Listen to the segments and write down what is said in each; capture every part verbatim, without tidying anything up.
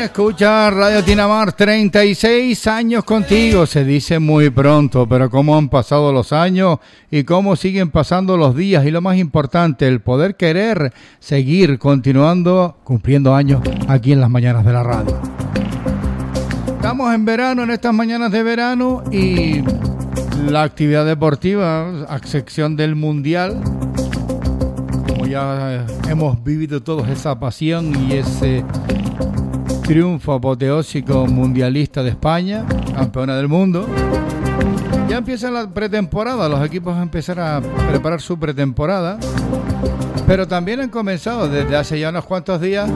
Escucha Radio Tinamar, treinta y seis años contigo, se dice muy pronto, pero cómo han pasado los años y cómo siguen pasando los días y lo más importante, el poder querer seguir continuando, cumpliendo años aquí en las mañanas de la radio. Estamos en verano, en estas mañanas de verano y la actividad deportiva, a excepción del Mundial, como ya hemos vivido todos esa pasión y ese triunfo apoteósico mundialista de España, campeona del mundo. Ya empieza la pretemporada, los equipos van a empezar a preparar su pretemporada, pero también han comenzado desde hace ya unos cuantos días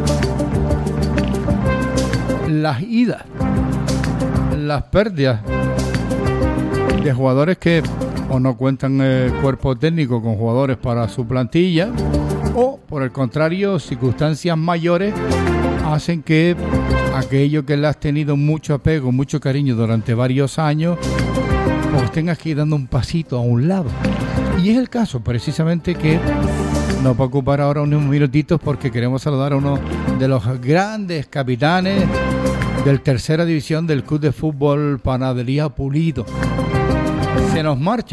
las idas, las pérdidas de jugadores que o no cuentan el cuerpo técnico con jugadores para su plantilla o por el contrario circunstancias mayores hacen que aquello que le has tenido mucho apego, mucho cariño durante varios años, pues tengas que ir dando un pasito a un lado. Y es el caso precisamente que nos va a ocupar ahora unos minutitos porque queremos saludar a uno de los grandes capitanes del tercera división del Club de Fútbol Panadería Pulido. Se nos marcha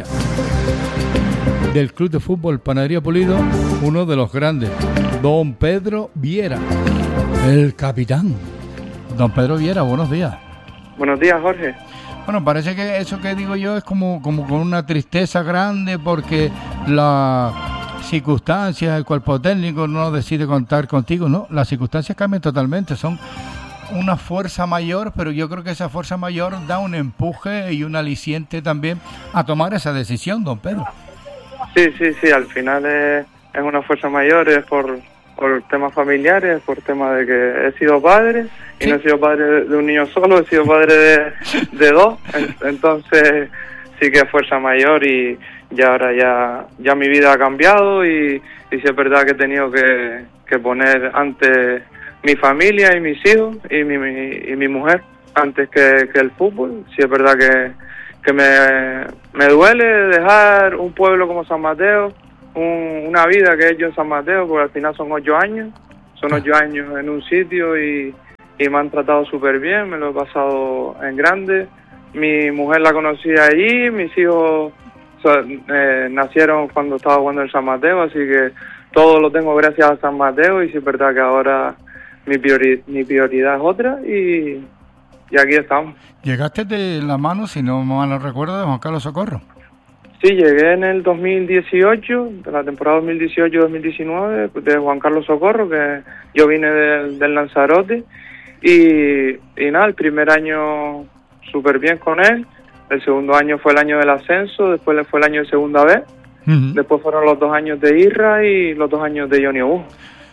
del Club de Fútbol Panadería Pulido uno de los grandes, don Pedro Viera, el capitán. Don Pedro Viera, buenos días. Buenos días, Jorge. Bueno, parece que eso que digo yo es como, como con una tristeza grande porque las circunstancias, el cuerpo técnico no decide contar contigo, no, las circunstancias cambian totalmente, son una fuerza mayor, pero yo creo que esa fuerza mayor da un empuje y un aliciente también a tomar esa decisión, don Pedro. Sí, sí, sí, al final es, es una fuerza mayor, es por, por temas familiares, por temas de que he sido padre, y ¿sí? No he sido padre de un niño solo, he sido padre de, de dos, entonces sí que es fuerza mayor y ya ahora ya, ya mi vida ha cambiado y, y sí es verdad que he tenido que, que poner antes mi familia y mis hijos y mi, mi, y mi mujer antes que, que el fútbol. Sí es verdad que, que me, me duele dejar un pueblo como San Mateo, un, una vida que he hecho en San Mateo, porque al final son ocho años, son ocho años en un sitio y, y me han tratado súper bien, me lo he pasado en grande. Mi mujer la conocí allí, mis hijos son, eh, nacieron cuando estaba jugando en San Mateo, así que todo lo tengo gracias a San Mateo y sí es verdad que ahora mi, priori, mi prioridad es otra y, y aquí estamos. Llegaste de la mano, si no mal no recuerdo, de Juan Carlos Socorro. Sí, llegué en el dos mil dieciocho, de la temporada dos mil dieciocho dos mil diecinueve, de Juan Carlos Socorro, que yo vine del, del Lanzarote y, y nada, el primer año súper bien con él, el segundo año fue el año del ascenso, después fue el año de segunda vez, uh-huh. Después fueron los dos años de Irra y los dos años de Johnny Obu.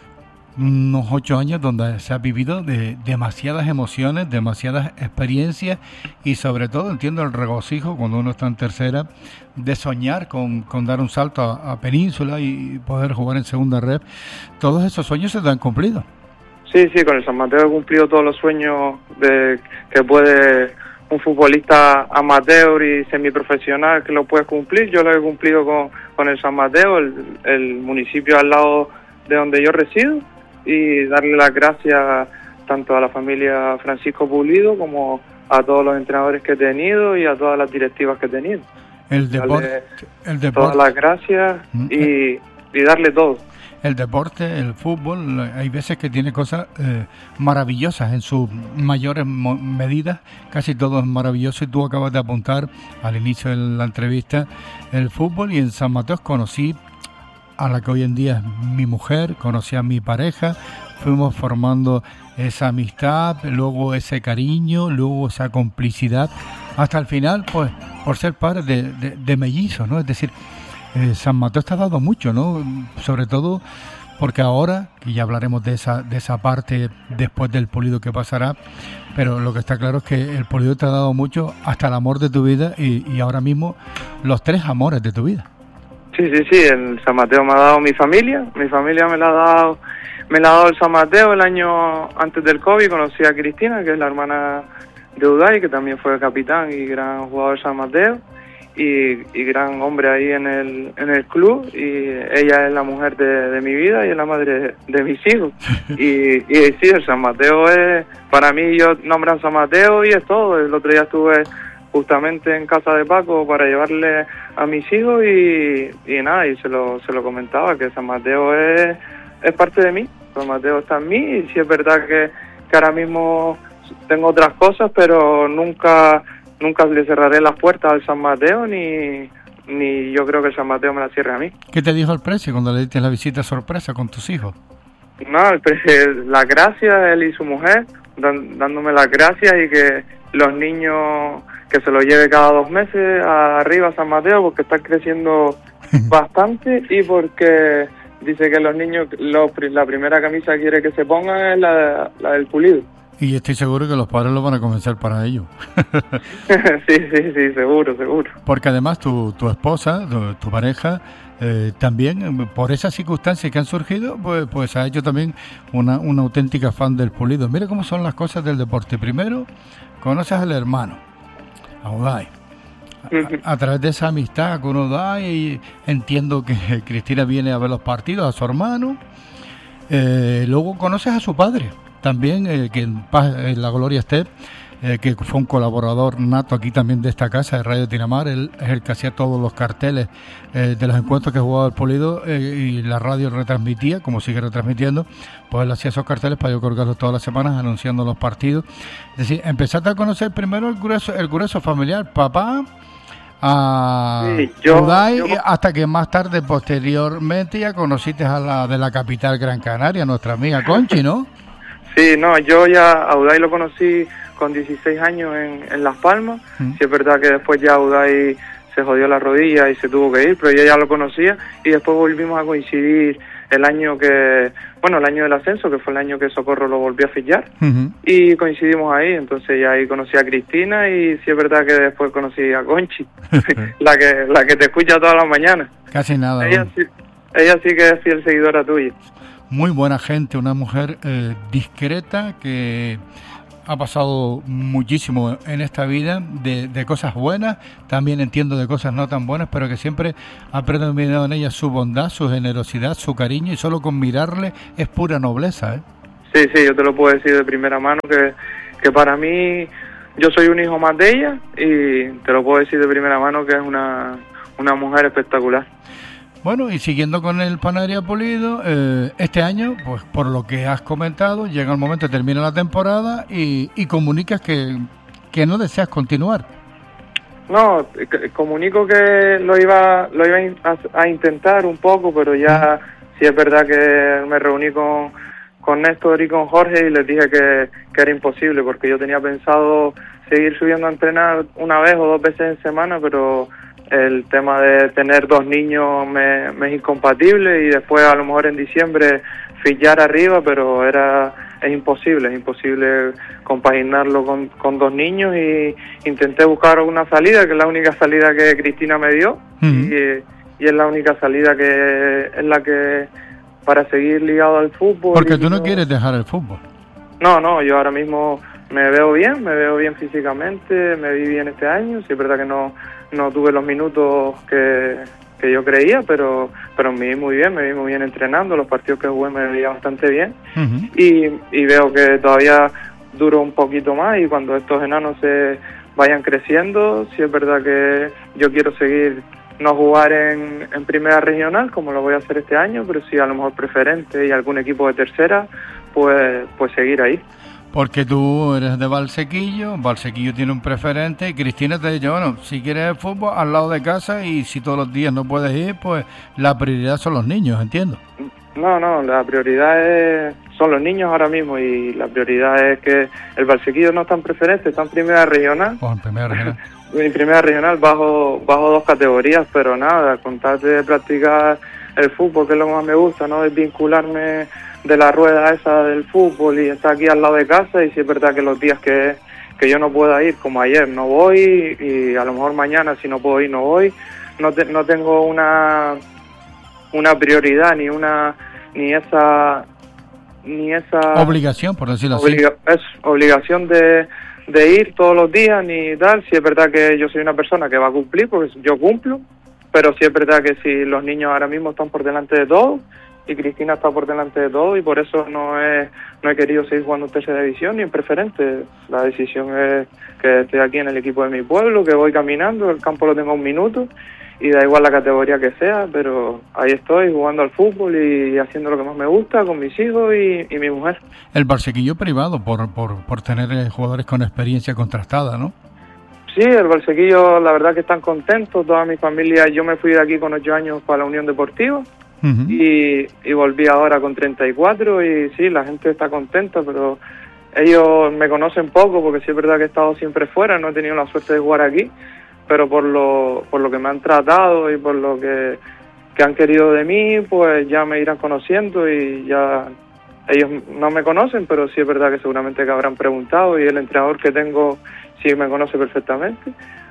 Unos ocho años donde se ha vivido de demasiadas emociones, demasiadas experiencias y sobre todo entiendo el regocijo cuando uno está en tercera de soñar con, con dar un salto a, a Península y poder jugar en segunda red. Todos esos sueños se te han cumplido. Sí, sí, con el San Mateo he cumplido todos los sueños de que puede un futbolista amateur y semiprofesional que lo puede cumplir. Yo lo he cumplido con, con el San Mateo, el, el municipio al lado de donde yo resido, y darle las gracias tanto a la familia Francisco Pulido como a todos los entrenadores que he tenido y a todas las directivas que he tenido. El deporte, el deporte. Todas las gracias y, y darle todo. El deporte, el fútbol, hay veces que tiene cosas eh, maravillosas en sus mayores mo- medidas, casi todo es maravilloso y tú acabas de apuntar al inicio de la entrevista el fútbol y en San Mateo conocí a la que hoy en día es mi mujer, conocí a mi pareja, fuimos formando esa amistad, luego ese cariño, luego esa complicidad, hasta el final, pues, por ser padre de, de, de mellizos, ¿no? Es decir, eh, San Mateo te ha dado mucho, ¿no? Sobre todo porque ahora, y ya hablaremos de esa, de esa parte después del Pulido que pasará, pero lo que está claro es que el Pulido te ha dado mucho, hasta el amor de tu vida y, y ahora mismo los tres amores de tu vida. Sí, sí, sí, el San Mateo me ha dado mi familia, mi familia me la ha dado, me la ha dado el San Mateo el año antes del COVID, conocí a Cristina, que es la hermana de Uday, que también fue capitán y gran jugador de San Mateo, y, y gran hombre ahí en el en el club, y ella es la mujer de, de mi vida y es la madre de, de mis hijos. Y, y sí, el San Mateo es, para mí, yo nombran San Mateo y es todo. El otro día estuve justamente en casa de Paco para llevarle a mis hijos y, y nada, y se lo, se lo comentaba, que San Mateo es, es parte de mí. San Mateo está en mí, y sí es verdad que, que ahora mismo tengo otras cosas, pero nunca nunca le cerraré las puertas al San Mateo, ni, ni yo creo que el San Mateo me la cierre a mí. ¿Qué te dijo el precio cuando le diste la visita sorpresa con tus hijos? No, el pre- las gracias, él y su mujer, dan, dándome las gracias, y que los niños, que se los lleve cada dos meses arriba a San Mateo, porque están creciendo bastante, y porque dice que los niños, los, la primera camisa que quiere que se pongan es la, la del Pulido. Y estoy seguro que los padres lo van a convencer para ello. Sí, sí, sí, seguro, seguro. Porque además tu, tu esposa, tu, tu pareja, eh, también, por esas circunstancias que han surgido, pues, pues ha hecho también una, una auténtica fan del Pulido. Mira cómo son las cosas del deporte. Primero, conoces al hermano, a Udai. A, a través de esa amistad con Udai, y entiendo que Cristina viene a ver los partidos, a su hermano. Eh, luego conoces a su padre. También, eh, que en, paz, en la gloria esté, eh, que fue un colaborador nato aquí también de esta casa, de Radio Tinamar. Él es el que hacía todos los carteles eh, de los encuentros que jugaba el Pulido, eh, y la radio retransmitía, como sigue retransmitiendo, pues él hacía esos carteles para yo colgarlos todas las semanas anunciando los partidos. Es decir, empezaste a conocer primero el grueso, el grueso familiar, papá, a sí, yo, Udai, yo... hasta que más tarde, posteriormente, ya conociste a la de la capital Gran Canaria, nuestra amiga Conchi, ¿no? Sí, no, yo ya a Udai lo conocí con dieciséis años en, en Las Palmas. Mm. Sí es verdad que después ya Udai se jodió la rodilla y se tuvo que ir, pero yo ya lo conocía, y después volvimos a coincidir el año que, bueno, el año del ascenso, que fue el año que Socorro lo volvió a fichar, uh-huh. y coincidimos ahí. Entonces ya ahí conocí a Cristina, y sí es verdad que después conocí a Conchi, la que la que te escucha todas las mañanas. Casi nada. Ella sí, ella sí que es fiel seguidora tuya. Muy buena gente, una mujer eh, discreta, que ha pasado muchísimo en esta vida, de, de cosas buenas, también entiendo de cosas no tan buenas, pero que siempre ha predominado en ella su bondad, su generosidad, su cariño, y solo con mirarle es pura nobleza, ¿eh? Sí, sí, yo te lo puedo decir de primera mano, que, que para mí, yo soy un hijo más de ella, y te lo puedo decir de primera mano que es una, una mujer espectacular. Bueno, y siguiendo con el Panadería Pulido, eh, este año, pues por lo que has comentado, llega el momento, termina la temporada, y, y comunicas que, que no deseas continuar. No, comunico que lo iba lo iba a, a intentar un poco, pero ya mm. sí es verdad que me reuní con, con Néstor y con Jorge, y les dije que, que era imposible, porque yo tenía pensado seguir subiendo a entrenar una vez o dos veces en semana, pero el tema de tener dos niños me, me es incompatible, y después a lo mejor en diciembre fichar arriba, pero era es imposible, es imposible compaginarlo con, con dos niños, y intenté buscar una salida, que es la única salida que Cristina me dio, uh-huh. y, y es la única salida que es la que para seguir ligado al fútbol. Porque tú no, no quieres dejar el fútbol. No, no, yo ahora mismo me veo bien, me veo bien físicamente, me vi bien este año. Sí es verdad que no no tuve los minutos que, que yo creía, pero pero me vi muy bien, me vi muy bien entrenando. Los partidos que jugué me veía bastante bien, uh-huh. y, y veo que todavía duro un poquito más, y cuando estos enanos se vayan creciendo, sí es verdad que yo quiero seguir, no jugar en, en primera regional como lo voy a hacer este año, pero sí a lo mejor preferente y algún equipo de tercera, pues pues seguir ahí. Porque tú eres de Valsequillo, Valsequillo tiene un preferente, y Cristina te dice, bueno, si quieres el fútbol, al lado de casa, y si todos los días no puedes ir, pues la prioridad son los niños, ¿entiendo? No, no, la prioridad es, son los niños ahora mismo, y la prioridad es que el Valsequillo no está en preferente, está en primera regional. Oh, en primera regional. En primera regional bajo, bajo dos categorías, pero nada, contarte de practicar el fútbol, que es lo que más me gusta, ¿no? Desvincularme de la rueda esa del fútbol y estar aquí al lado de casa, y si es verdad que los días que, que yo no pueda ir, como ayer, no voy, y a lo mejor mañana si no puedo ir, no voy. No, te, no tengo una una prioridad, ni una ni esa ni esa obligación, por decirlo obliga, así. Es obligación de, de ir todos los días ni tal. Sí es verdad que yo soy una persona que va a cumplir, porque yo cumplo, pero sí es verdad que si los niños ahora mismo están por delante de todo, y Cristina está por delante de todo, y por eso no he, no he querido seguir jugando en tercera división ni en preferente. La decisión es que estoy aquí en el equipo de mi pueblo, que voy caminando, el campo lo tengo a un minuto, y da igual la categoría que sea, pero ahí estoy jugando al fútbol y haciendo lo que más me gusta con mis hijos y, y mi mujer. El Valsequillo privado por, por, por tener jugadores con experiencia contrastada, ¿no? Sí, el Valsequillo, la verdad que están contentos, toda mi familia. Yo me fui de aquí con ocho años para la Unión Deportiva, uh-huh. y, y volví ahora con treinta y cuatro, y sí, la gente está contenta, pero ellos me conocen poco, porque sí es verdad que he estado siempre fuera, no he tenido la suerte de jugar aquí, pero por lo por lo que me han tratado y por lo que, que han querido de mí, pues ya me irán conociendo, y ya ellos no me conocen, pero sí es verdad que seguramente que habrán preguntado, y el entrenador que tengo sí me conoce perfectamente,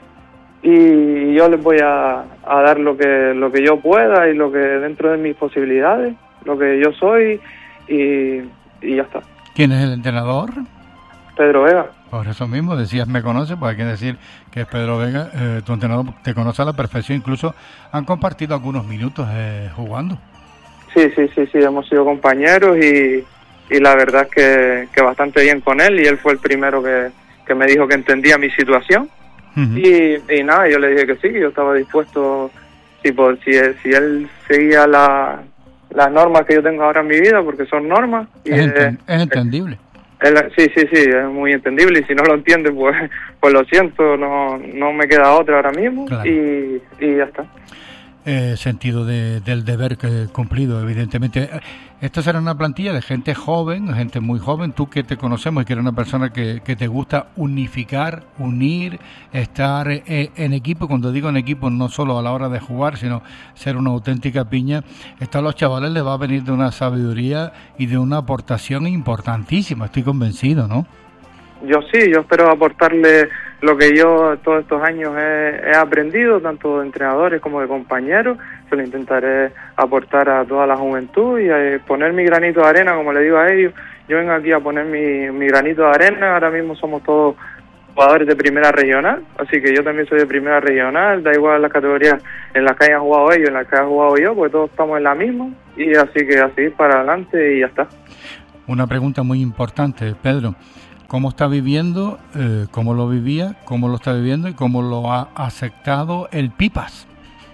y yo les voy a, a dar lo que lo que yo pueda y lo que dentro de mis posibilidades, lo que yo soy, y, y ya está. ¿Quién es el entrenador? Pedro Vega. Por eso mismo decías me conoce, pues hay que decir que es Pedro Vega, eh, tu entrenador te conoce a la perfección, incluso han compartido algunos minutos eh, jugando. Sí, sí, sí, sí, hemos sido compañeros, y, y la verdad es que, que bastante bien con él, y él fue el primero que, que me dijo que entendía mi situación, uh-huh. y, y nada, yo le dije que sí, que yo estaba dispuesto, si, por, si, si él seguía la, las normas que yo tengo ahora en mi vida, porque son normas. Y es, enten, es entendible. Él, sí, sí, sí, es muy entendible, y si no lo entiende, pues pues lo siento, no no me queda otra ahora mismo, claro. y, y ya está. Eh, sentido de, del deber que cumplido, evidentemente. Esta será una plantilla de gente joven, gente muy joven, tú que te conocemos y que eres una persona que, que te gusta unificar, unir, estar eh, en equipo. Cuando digo en equipo, no solo a la hora de jugar, sino ser una auténtica piña. Esto a los chavales les va a venir de una sabiduría y de una aportación importantísima, estoy convencido, ¿no? Yo sí, yo espero aportarle lo que yo todos estos años he, he aprendido, tanto de entrenadores como de compañeros. Se lo intentaré aportar a toda la juventud y a poner mi granito de arena, como le digo a ellos. Yo vengo aquí a poner mi, mi granito de arena. Ahora mismo somos todos jugadores de primera regional, así que yo también soy de primera regional, da igual las categorías en las que hayan jugado ellos, en las que haya jugado yo, porque todos estamos en la misma, y así que a seguir para adelante y ya está. Una pregunta muy importante, Pedro. ¿Cómo está viviendo, eh, cómo lo vivía, cómo lo está viviendo y cómo lo ha aceptado el Pipas?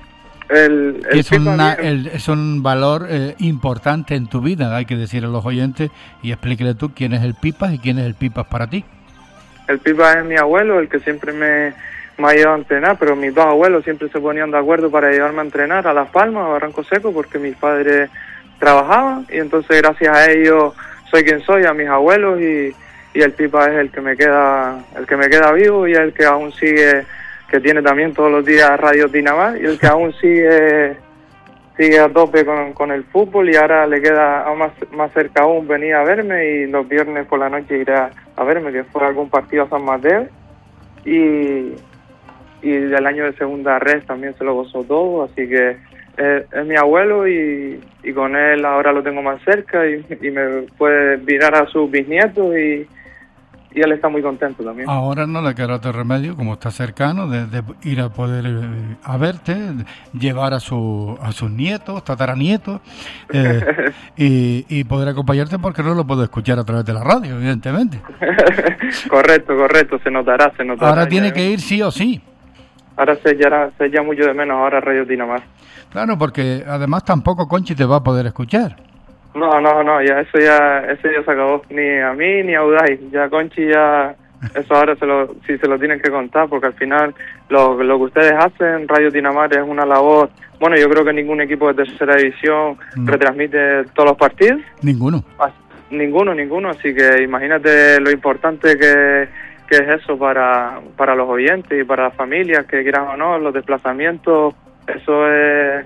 El, el es, Pipas una, el, es un valor eh, importante en tu vida, hay que decir a los oyentes, y explíquele tú quién es el Pipas y quién es el Pipas para ti. El Pipas es mi abuelo, el que siempre me, me ha llevado a entrenar, pero mis dos abuelos siempre se ponían de acuerdo para llevarme a entrenar a Las Palmas, a Barranco Seco, porque mis padres trabajaban, y entonces gracias a ellos soy quien soy, a mis abuelos, y y el Pipa es el que me queda el que me queda vivo, y el que aún sigue, que tiene también todos los días Radio Dinamar, y el que aún sigue sigue a tope con, con el fútbol, y ahora le queda aún más, más cerca aún venir a verme, y los viernes por la noche irá a verme, que fue algún partido a San Mateo, y y del año de segunda red también se lo gozó todo, así que es, es mi abuelo, y, y con él ahora lo tengo más cerca, y, y me puede mirar a sus bisnietos, y y él está muy contento también. Ahora no le queda otro remedio, como está cercano, de, de ir a poder eh, a verte, llevar a su a sus nietos, tataranietos, eh, y, y poder acompañarte, porque no lo puedo escuchar a través de la radio, evidentemente. Correcto, correcto, se notará, se notará. Ahora tiene que ir sí o sí. Ahora se echa, se echa mucho de menos ahora Radio Dinamar. Claro, porque además tampoco Conchi te va a poder escuchar. No, no, no, ya eso ya eso ya se acabó, ni a mí ni a Udai, ya Conchi ya, eso ahora se lo, sí se lo tienen que contar, porque al final lo, lo que ustedes hacen, Radio Dinamar, es una labor, bueno, yo creo que ningún equipo de tercera división no. retransmite todos los partidos. Ninguno. Ah, ninguno, ninguno, así que imagínate lo importante que, que es eso para, para los oyentes y para las familias, que quieran o no, los desplazamientos, eso es...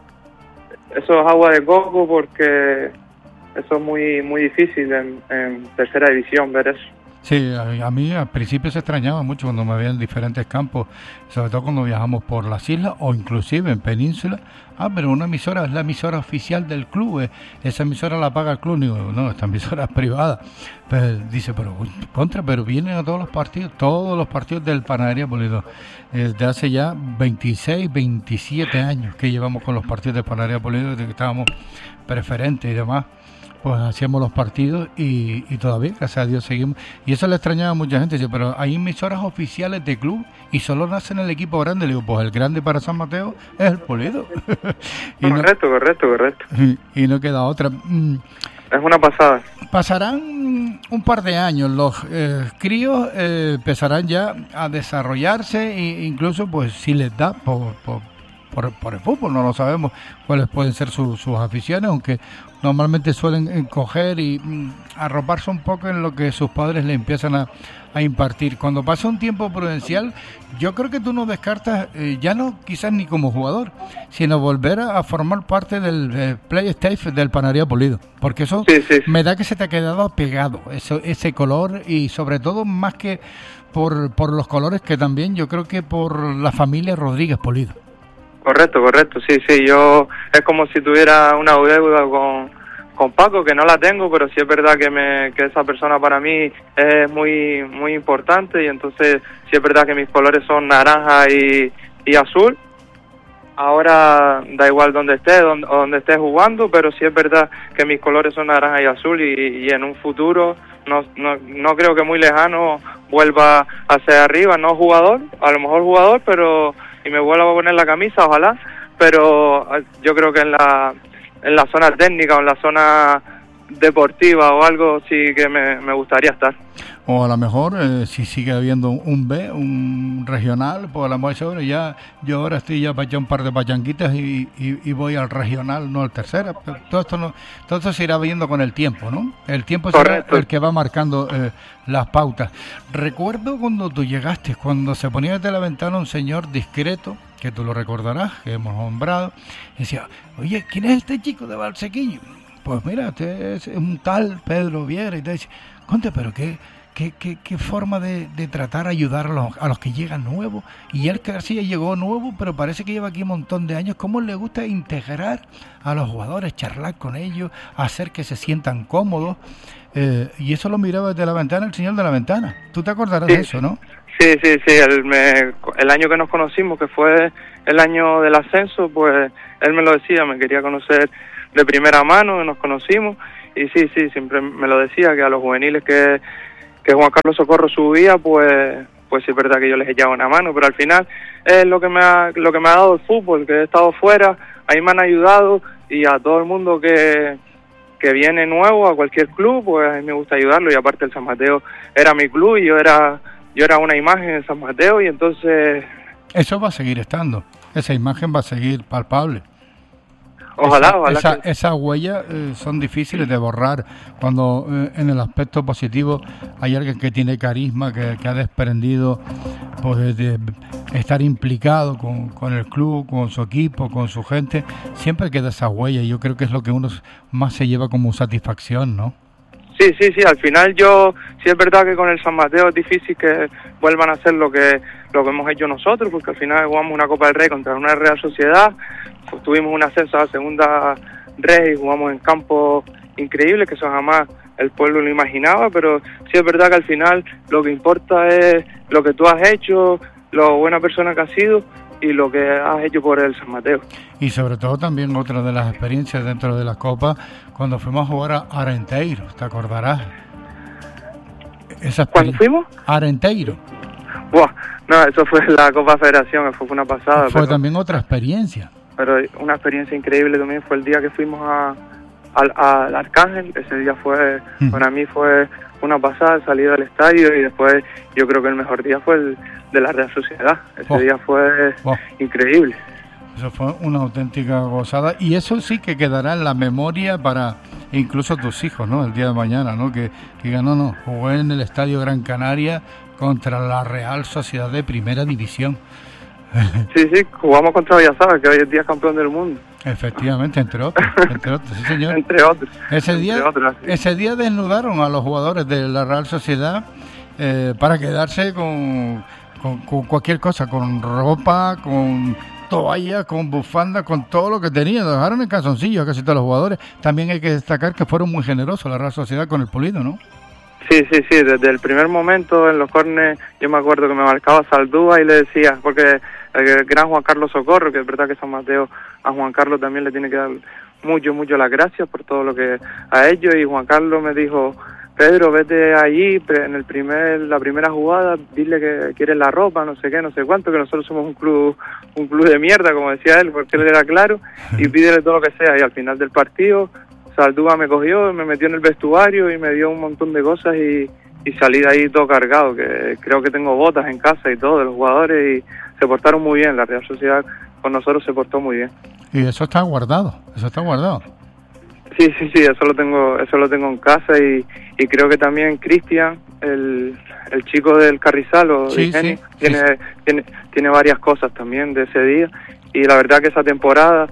Eso es agua de coco, porque eso es muy muy difícil en, en tercera división ver eso. Sí, a, a mí al principio se extrañaba mucho cuando me veía en diferentes campos, sobre todo cuando viajamos por las islas o inclusive en península. Ah, pero una emisora es la emisora oficial del club, eh, esa emisora la paga el club. Digo, no, esta emisora es privada. Pues dice, pero contra, pero vienen a todos los partidos, todos los partidos del Panadería Pulido. Desde hace ya veintiséis, veintisiete años que llevamos con los partidos de Panadería Pulido, desde que estábamos preferentes y demás. Pues hacíamos los partidos y, y todavía, gracias a Dios, seguimos. Y eso le extrañaba a mucha gente. Dice, pero hay emisoras oficiales de club y solo nacen el equipo grande. Le digo, pues el grande para San Mateo es el Pulido. y correcto, no, correcto, correcto. Y, y no queda otra. Es una pasada. Pasarán un par de años. Los eh, críos eh, empezarán ya a desarrollarse e incluso, pues, si les da por... por Por, por el fútbol, no lo sabemos cuáles pueden ser su, sus aficiones, aunque normalmente suelen coger y mm, arroparse un poco en lo que sus padres le empiezan a, a impartir. Cuando pasa un tiempo prudencial, yo creo que tú no descartas, eh, ya no quizás ni como jugador, sino volver a, a formar parte del eh, play staff del Panadería Pulido, porque eso sí, sí, sí. me da que se te ha quedado pegado, eso, ese color, y sobre todo más que por, por los colores, que también yo creo que por la familia Rodríguez Pulido. Correcto, correcto, sí, sí, yo es como si tuviera una deuda con, con Paco, que no la tengo, pero sí es verdad que me que esa persona para mí es muy muy importante, y entonces sí es verdad que mis colores son naranja y, y azul. Ahora da igual donde esté, donde, donde esté jugando, pero sí es verdad que mis colores son naranja y azul, y, y en un futuro, no, no, no creo que muy lejano, vuelva hacia arriba, no jugador, a lo mejor jugador, pero... y me vuelvo a poner la camisa, ojalá, pero yo creo que en la en la zona técnica o en la zona deportiva o algo sí que me, me gustaría estar. O a lo mejor, eh, si sigue habiendo un B, un regional, pues a lo mejor ya, yo ahora estoy ya para echar un par de pachanquitas y, y, y voy al regional, no al tercera. Pero todo esto no, todo esto se irá viendo con el tiempo, ¿no? El tiempo será Correcto. el que va marcando eh, las pautas. Recuerdo cuando tú llegaste, cuando se ponía desde la ventana un señor discreto, que tú lo recordarás, que hemos nombrado, y decía, oye, ¿quién es este chico de Valsequillo? Pues mira, este es un tal Pedro Viera, y te dice, conte, pero qué... ¿Qué, qué, qué forma de, de tratar, ayudar a los, a los que llegan nuevos? Y él García llegó nuevo, pero parece que lleva aquí un montón de años. ¿Cómo le gusta integrar a los jugadores, charlar con ellos, hacer que se sientan cómodos? Eh, y eso lo miraba desde la ventana el señor de la ventana. ¿Tú te acordarás sí, de eso, no? Sí, sí, sí. El, me, el año que nos conocimos, que fue el año del ascenso, pues él me lo decía, me quería conocer de primera mano, nos conocimos. Y sí, sí, siempre me lo decía, que a los juveniles que... que Juan Carlos Socorro subía, pues pues sí es verdad que yo les echaba una mano, pero al final es lo que me ha lo que me ha dado el fútbol, que he estado fuera, ahí me han ayudado, y a todo el mundo que que viene nuevo a cualquier club, pues a mí me gusta ayudarlo, y aparte el San Mateo era mi club y yo era yo era una imagen en San Mateo, y entonces... Eso va a seguir estando, esa imagen va a seguir palpable. Ojalá, esa, ojalá. Esa, que... esas huellas eh, son difíciles de borrar cuando eh, en el aspecto positivo hay alguien que tiene carisma, que, que ha desprendido pues, de estar implicado con, con el club, con su equipo, con su gente. Siempre queda esa huella, y yo creo que es lo que uno más se lleva como satisfacción, ¿no? Sí, sí, sí, al final yo, sí es verdad que con el San Mateo es difícil que vuelvan a hacer lo que lo que hemos hecho nosotros, porque al final jugamos una Copa del Rey contra una Real Sociedad, pues tuvimos un ascenso a la segunda red y jugamos en campos increíbles, que eso jamás el pueblo lo imaginaba, pero sí es verdad que al final lo que importa es lo que tú has hecho, lo buena persona que has sido y lo que has hecho por el San Mateo. Y sobre todo también otra de las experiencias dentro de la Copa, cuando fuimos a jugar a Arenteiro, ¿te acordarás? Esa ¿Cuándo fuimos? Arenteiro. Buah, no, eso fue la Copa Federación, fue una pasada. Fue pero, también otra experiencia. Pero una experiencia increíble también fue el día que fuimos a al, al Arcángel. Ese día fue, mm. para mí fue una pasada, salir del estadio, y después yo creo que el mejor día fue el de la Real Sociedad. Ese oh. día fue oh. increíble. Eso fue una auténtica gozada, y eso sí que quedará en la memoria para incluso tus hijos, ¿no? El día de mañana, ¿no? Que, que ganó, no, jugó en el Estadio Gran Canaria contra la Real Sociedad de Primera División. Sí, sí, jugamos contra Villasábal, que hoy es día campeón del mundo. Efectivamente, entre otros, entre otros, sí señor. Entre otros. Ese día, entre otros, sí. ese día desnudaron a los jugadores de la Real Sociedad eh, para quedarse con, con, con cualquier cosa, con ropa, con toalla, con bufanda, con todo lo que tenía. Dejaron en calzoncillos casi todos los jugadores. También hay que destacar que fueron muy generosos la Real Sociedad con el Pulido, ¿no? Sí, sí, sí, desde el primer momento en los córneres yo me acuerdo que me marcaba Saldúa y le decía, porque el gran Juan Carlos Socorro, que es verdad que San Mateo a Juan Carlos también le tiene que dar mucho, mucho las gracias por todo lo que a ellos, y Juan Carlos me dijo, Pedro, vete allí en el primer la primera jugada, dile que quieres la ropa, no sé qué, no sé cuánto, que nosotros somos un club un club de mierda, como decía él, porque él era claro, y pídele todo lo que sea, y al final del partido Saldúa me cogió, me metió en el vestuario y me dio un montón de cosas y, y salí de ahí todo cargado, que creo que tengo botas en casa y todo de los jugadores, y se portaron muy bien, la Real Sociedad con nosotros se portó muy bien. Y eso está guardado, eso está guardado. Sí, sí, sí, eso lo tengo, eso lo tengo en casa, y, y creo que también Cristian, el, el chico del Carrizal, o sí, Genny, sí, tiene, sí. tiene, tiene varias cosas también de ese día, y la verdad que esa temporada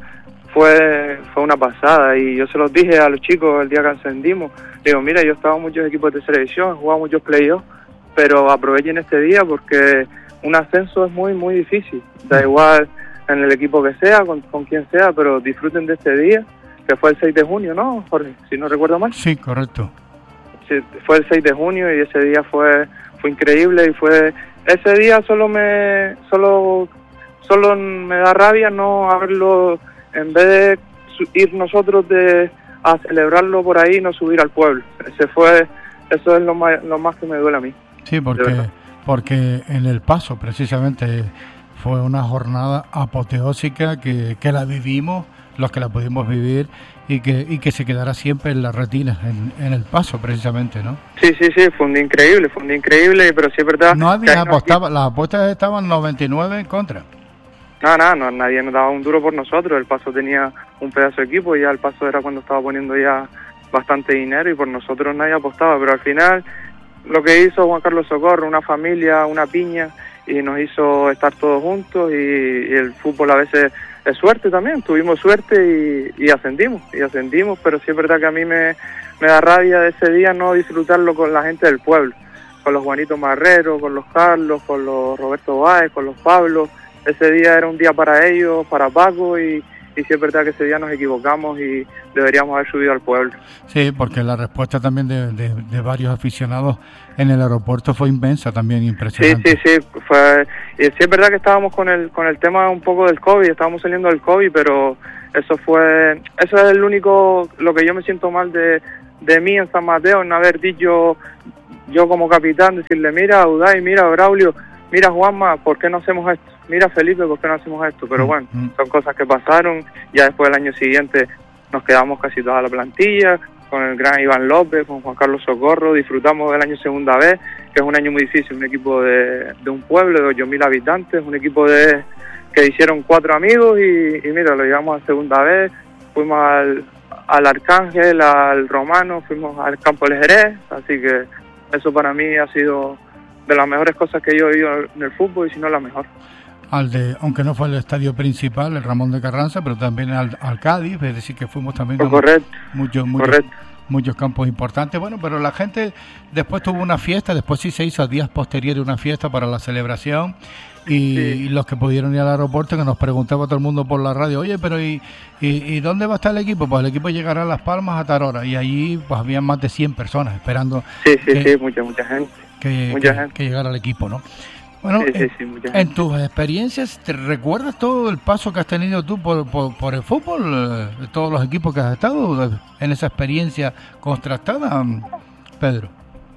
fue fue una pasada, y yo se los dije a los chicos el día que ascendimos, digo, mira, yo estaba en muchos equipos de tercera división, he jugado muchos playoffs, pero aprovechen este día porque un ascenso es muy, muy difícil, da igual en el equipo que sea, con, con quien sea, pero disfruten de este día, que fue el seis de junio, ¿no, Jorge? Si no recuerdo mal. Sí, correcto. Sí, fue el seis de junio y ese día fue fue increíble, y fue ese día solo me solo solo me da rabia no haberlo, en vez de ir nosotros de a celebrarlo por ahí, no subir al pueblo. Ese fue eso es lo más lo más que me duele a mí. Sí, porque porque en El Paso precisamente fue una jornada apoteósica que, que la vivimos, los que la pudimos vivir, y que y que se quedará siempre en la retina, en, en El Paso precisamente, ¿no? Sí, sí, sí, fue un día increíble, fue un día increíble, pero sí es verdad. No había apostado, las apuestas estaban noventa y nueve en contra. No, no, no, nadie nos daba un duro por nosotros, El Paso tenía un pedazo de equipo, y ya El Paso era cuando estaba poniendo ya bastante dinero, y por nosotros nadie apostaba, pero al final lo que hizo Juan Carlos Socorro, una familia, una piña, y nos hizo estar todos juntos, y, y el fútbol a veces es suerte también, tuvimos suerte y, y ascendimos, y ascendimos, pero sí es verdad que a mí me, me da rabia de ese día no disfrutarlo con la gente del pueblo, con los Juanitos Marrero, con los Carlos, con los Roberto Báez, con los Pablo. Ese día era un día para ellos, para Paco, y, y sí es verdad que ese día nos equivocamos y deberíamos haber subido al pueblo. Sí, porque la respuesta también de, de, de varios aficionados en el aeropuerto fue inmensa, también impresionante. Sí, sí, sí, fue, y sí es verdad que estábamos con el con el tema un poco del COVID, estábamos saliendo del COVID, pero eso fue, eso es el único, lo que yo me siento mal de, de mí en San Mateo, en haber dicho, yo como capitán, decirle, mira Uday, mira Braulio, mira Juanma, ¿por qué no hacemos esto? Mira Felipe, ¿por qué no hacemos esto? Pero bueno, son cosas que pasaron, ya después del año siguiente nos quedamos casi toda la plantilla, con el gran Iván López, con Juan Carlos Socorro, disfrutamos del año segunda vez, que es un año muy difícil, un equipo de, de un pueblo de ocho mil habitantes, un equipo de que hicieron cuatro amigos y, y mira, lo llevamos a segunda vez, fuimos al, al Arcángel, al Romano, fuimos al Campo del Jerez, así que eso para mí ha sido de las mejores cosas que yo he vivido en el fútbol, y si no la mejor. Al de, aunque no fue el estadio principal, el Ramón de Carranza, pero también al, al Cádiz, es decir, que fuimos también a muchos, muchos, muchos campos importantes. Bueno, pero la gente después tuvo una fiesta, después sí se hizo a días posteriores una fiesta para la celebración, y, sí. y los que pudieron ir al aeropuerto, que nos preguntaba todo el mundo por la radio, oye, pero ¿y, y, y dónde va a estar el equipo? Pues el equipo llegará a Las Palmas a tal hora, y allí pues había más de cien personas esperando sí, sí, que, sí, mucha, mucha gente. Que, mucha que, gente. que llegara el equipo, ¿no? Bueno, sí, sí, en, sí, en tus experiencias, ¿te recuerdas todo el paso que has tenido tú por, por, por el fútbol? Eh, todos los equipos que has estado en esa experiencia contrastada, Pedro.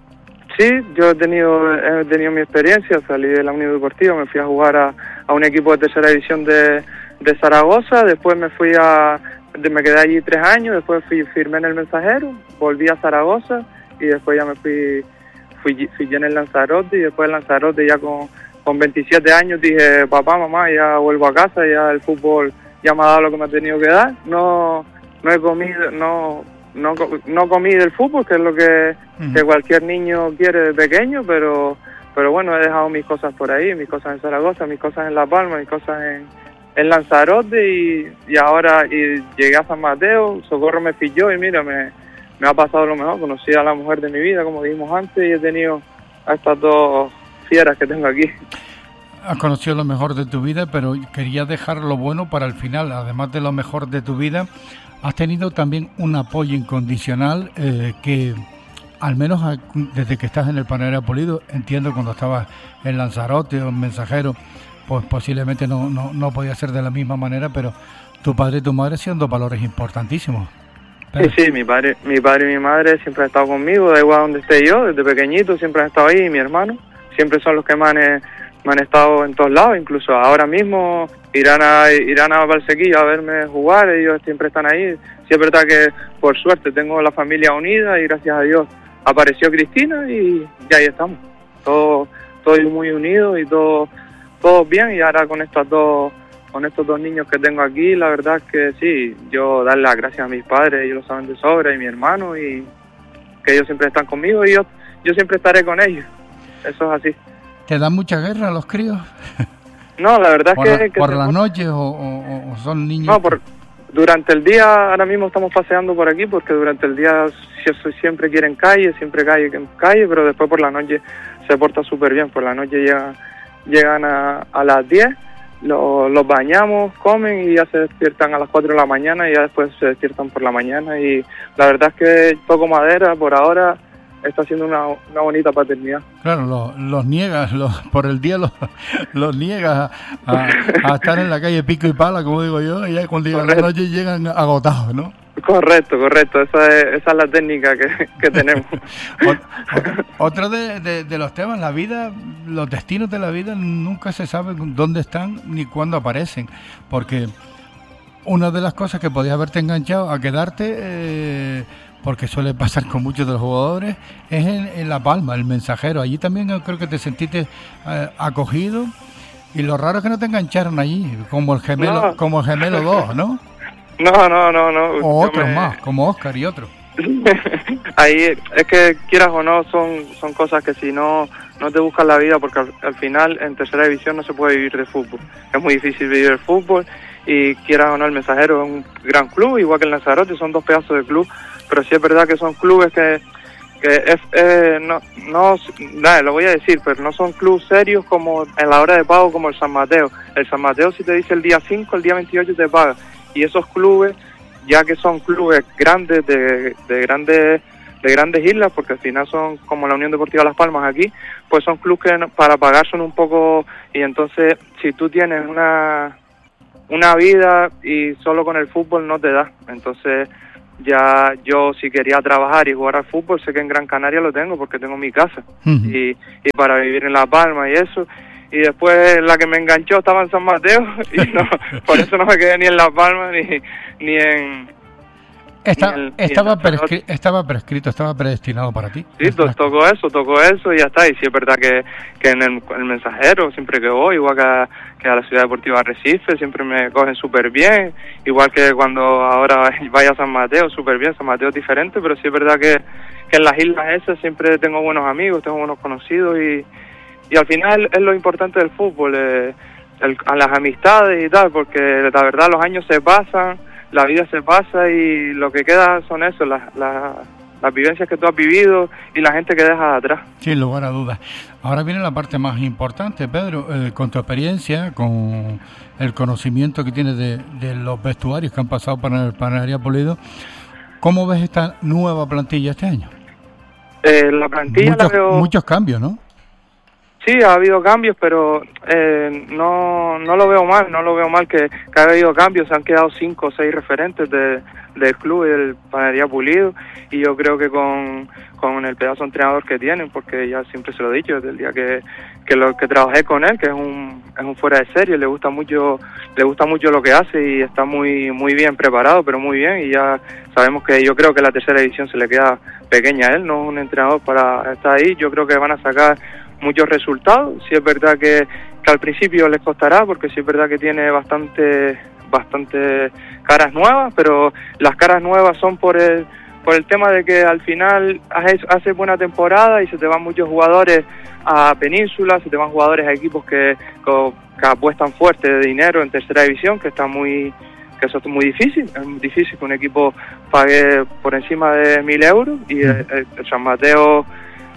Sí, yo he tenido he tenido mi experiencia, salí de la Unión Deportiva, me fui a jugar a, a un equipo de tercera división de, de Zaragoza, después me fui a, me quedé allí tres años, después fui, firmé en el Mensajero, volví a Zaragoza y después ya me fui... Fui, fui yo en el Lanzarote, y después del Lanzarote ya con, con veintisiete años dije, papá, mamá, ya vuelvo a casa, ya el fútbol ya me ha dado lo que me ha tenido que dar, no no he comido, no no, no comí del fútbol, que es lo que, uh-huh. que cualquier niño quiere de pequeño, pero pero bueno, he dejado mis cosas por ahí, mis cosas en Zaragoza, mis cosas en La Palma, mis cosas en, en Lanzarote, y, y ahora y llegué a San Mateo, Socorro me pilló y mira, me... me ha pasado lo mejor, conocí a la mujer de mi vida, como dijimos antes, y he tenido a estas dos fieras que tengo aquí. Has conocido lo mejor de tu vida, pero quería dejar lo bueno para el final. Además de lo mejor de tu vida, has tenido también un apoyo incondicional eh, que, al menos a, desde que estás en el Panadería Pulido, entiendo cuando estabas en Lanzarote o en Mensajero, pues posiblemente no, no, no podía ser de la misma manera, pero tu padre y tu madre siendo valores importantísimos. Pero... Sí, sí, mi padre, mi padre y mi madre siempre han estado conmigo, da igual donde esté yo, desde pequeñito siempre han estado ahí, y mi hermano, siempre son los que me han... Eh, me han estado en todos lados, incluso ahora mismo irán a irán a Valsequillo a verme jugar, ellos siempre están ahí. Sí, es verdad que por suerte tengo la familia unida y gracias a Dios apareció Cristina y, y ahí estamos, todos todos muy unidos y todos todos bien. Y ahora con estas dos con estos dos niños que tengo aquí, la verdad es que sí, yo darle las gracias a mis padres, ellos lo saben de sobra, y mi hermano, y que ellos siempre están conmigo y yo yo siempre estaré con ellos, eso es así. ¿Te dan mucha guerra los críos? No, la verdad es que... ¿Por, que por las noches o, o, o son niños? No, por, durante el día, ahora mismo estamos paseando por aquí, porque durante el día siempre quieren calle, siempre calle, calle, pero después por la noche se porta súper bien. Por la noche llegan, llegan a, a las diez, lo, los bañamos, comen y ya se despiertan a las cuatro de la mañana y ya después se despiertan por la mañana. Y la verdad es que toco madera, por ahora... está siendo una, una bonita paternidad. Claro, los, los niegas, los, por el día los, los niegas a, a, a estar en la calle pico y pala, como digo yo, y ya cuando llegan la noche llegan agotados, ¿no? Correcto, correcto, esa es, esa es la técnica que, que tenemos. Otro de, de, de los temas, la vida, los destinos de la vida nunca se sabe dónde están ni cuándo aparecen, porque una de las cosas que podías haberte enganchado a quedarte... Eh, porque suele pasar con muchos de los jugadores, es en, en La Palma, el Mensajero. Allí también creo que te sentiste eh, acogido, y lo raro es que no te engancharon allí, como el gemelo, no. como el gemelo dos, ¿no? No, no, no, no. O otros me... más, como Oscar y otros. Ahí es que quieras o no, son son cosas que si no no te buscas la vida, porque al, al final en tercera división no se puede vivir de fútbol. Es muy difícil vivir el fútbol, y quieras o no, el Mensajero es un gran club, igual que el Lanzarote, son dos pedazos de club. Pero sí es verdad que son clubes que, que es, eh, no, no, nada, lo voy a decir, pero no son clubes serios como en la hora de pago como el San Mateo. El San Mateo, si te dice el día cinco, el día veintiocho te paga. Y esos clubes, ya que son clubes grandes, de, de grandes de grandes islas, porque al final son como la Unión Deportiva Las Palmas aquí, pues son clubes que para pagar son un poco... Y entonces, si tú tienes una, una vida y solo con el fútbol no te da, entonces... Ya yo si quería trabajar y jugar al fútbol, sé que en Gran Canaria lo tengo porque tengo mi casa. Uh-huh. y, y para vivir en La Palma y eso. Y después la que me enganchó estaba en San Mateo y no, por eso no me quedé ni en La Palma ni, ni en... Está, ni el, estaba, ni prescri- estaba prescrito, estaba predestinado para ti. Sí, to- tocó eso, tocó eso y ya está. Y sí es verdad que, que en el, el Mensajero, siempre que voy, igual que a, que a la Ciudad Deportiva Arrecife, siempre me cogen súper bien. Igual que cuando ahora vaya a San Mateo, súper bien. San Mateo es diferente, pero sí es verdad que, que en las islas esas siempre tengo buenos amigos, tengo buenos conocidos. Y, y al final es lo importante del fútbol, eh, el, a las amistades y tal, porque la verdad los años se pasan, la vida se pasa y lo que queda son eso, las, las, las vivencias que tú has vivido y la gente que dejas atrás. Sin lugar a dudas. Ahora viene la parte más importante, Pedro, eh, con tu experiencia, con el conocimiento que tienes de, de los vestuarios que han pasado para el Panadería Pulido, ¿cómo ves esta nueva plantilla este año? Eh, la plantilla muchos, la veo... muchos cambios, ¿no? Sí, ha habido cambios, pero eh, no no lo veo mal, no lo veo mal que, que haya habido cambios. Se han quedado cinco o seis referentes de, del club y del Panadería Pulido, y yo creo que con, con el pedazo de entrenador que tienen, porque ya siempre se lo he dicho desde el día que, que lo que trabajé con él, que es un es un fuera de serie, le gusta mucho le gusta mucho lo que hace y está muy muy bien preparado, pero muy bien, y ya sabemos que yo creo que la tercera división se le queda pequeña a él, no es un entrenador para estar ahí. Yo creo que van a sacar muchos resultados. Sí es verdad que, que al principio les costará, porque sí es verdad que tiene bastante bastante caras nuevas, pero las caras nuevas son por el por el tema de que al final haces hace buena temporada y se te van muchos jugadores a Península, se te van jugadores a equipos que, que, que apuestan fuerte de dinero en tercera división, que está muy que eso es muy difícil, es muy difícil que un equipo pague por encima de mil euros, y el, el San Mateo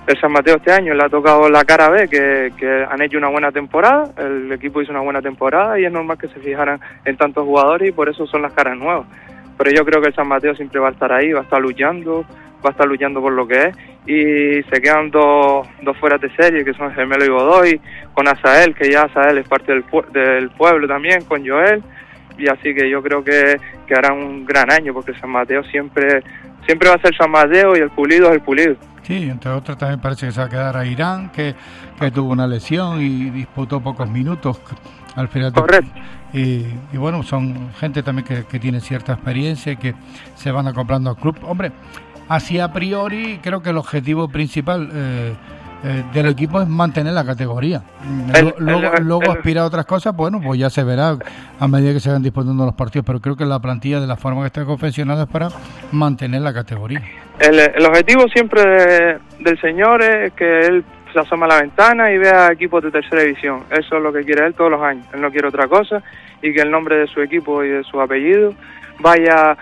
el San Mateo este año le ha tocado la cara B, que, que han hecho una buena temporada, el equipo hizo una buena temporada y es normal que se fijaran en tantos jugadores y por eso son las caras nuevas. Pero yo creo que el San Mateo siempre va a estar ahí, va a estar luchando, va a estar luchando por lo que es, y se quedan dos, dos fueras de serie, que son Gemelo y Godoy, con Asael, que ya Asael es parte del, del pueblo también, con Joel, y así que yo creo que, que harán un gran año, porque San Mateo siempre siempre va a ser San Mateo y el Pulido es el Pulido. Sí, entre otros también parece que se va a quedar a Irán, que, que tuvo una lesión y disputó pocos minutos al final. Correcto. Y, y bueno, son gente también que, que tiene cierta experiencia y que se van acoplando al club. Hombre, así a priori creo que el objetivo principal eh, eh, del equipo es mantener la categoría. El, luego el, luego el, aspirar a otras cosas, bueno, pues ya se verá a medida que se van disputando los partidos, pero creo que la plantilla de la forma que está confeccionada es para mantener la categoría. El, el objetivo siempre de, del señor es que él se asoma a la ventana y vea equipos de tercera división. Eso es lo que quiere él todos los años. Él no quiere otra cosa, y que el nombre de su equipo y de su apellido vaya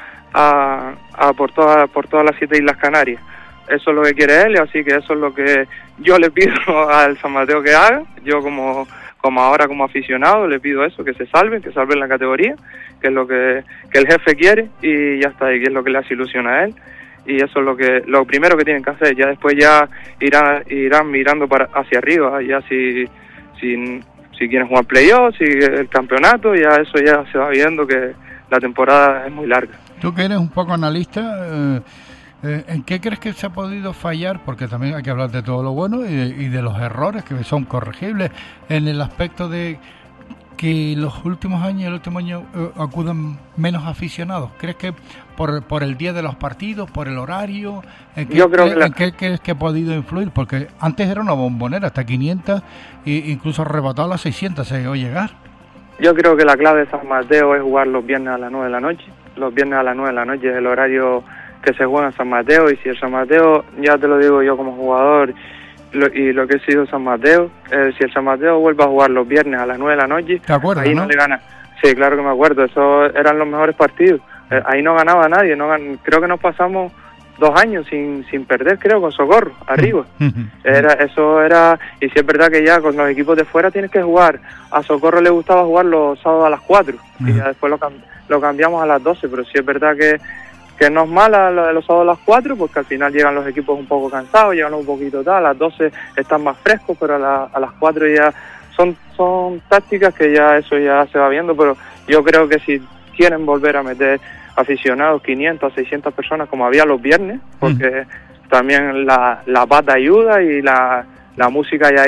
a, a por todas por todas las siete Islas Canarias. Eso es lo que quiere él, y así que eso es lo que yo le pido al San Mateo que haga. Yo como como ahora como aficionado le pido eso, que se salven, que salven la categoría, que es lo que, que el jefe quiere, y ya está, y que es lo que le hace ilusión a él. Y eso es lo que lo primero que tienen que hacer. Ya después ya irán irán mirando para hacia arriba, ya si si, si quieren jugar playoff, si el campeonato, ya eso ya se va viendo, que la temporada es muy larga. Tú que eres un poco analista, eh, eh, ¿en qué crees que se ha podido fallar? Porque también hay que hablar de todo lo bueno y de, y de los errores que son corregibles, en el aspecto de que los últimos años, el último año eh, acudan menos aficionados. ¿Crees que por por el día de los partidos, por el horario? ¿En qué, Yo creo cre- que la... ¿en qué crees que ha podido influir? Porque antes era una bombonera, hasta quinientas, e incluso arrebatado a las seiscientas se llegó a llegar. Yo creo que la clave de San Mateo es jugar los viernes a las nueve de la noche. Los viernes a las nueve de la noche es el horario que se juega en San Mateo, y si el San Mateo, ya te lo digo yo como jugador, Lo, y lo que ha sido San Mateo, eh, si el San Mateo vuelve a jugar los viernes a las nueve de la noche, ¿te acuerdas, ahí no? no le gana. Sí, claro que me acuerdo, esos eran los mejores partidos. Eh, ahí no ganaba nadie, no gan... creo que nos pasamos dos años sin sin perder, creo, con Socorro, arriba. era Eso era, y si es verdad que ya con los equipos de fuera tienes que jugar. A Socorro le gustaba jugar los sábados a las cuatro, y ya después lo, cam... lo cambiamos a las doce, pero sí es verdad que que no es mala la de los sábados a las cuatro, porque al final llegan los equipos un poco cansados, llegan un poquito tal, a las doce están más frescos, pero a, la, a las cuatro ya son son tácticas que ya eso ya se va viendo, pero yo creo que si quieren volver a meter aficionados, quinientas, seiscientas personas como había los viernes, porque mm. también la, la pata ayuda y la, la música ya